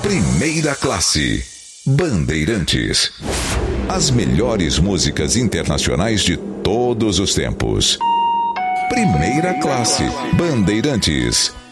Primeira classe. Bandeirantes. As melhores músicas internacionais de todos os tempos. Primeira classe. Bandeirantes.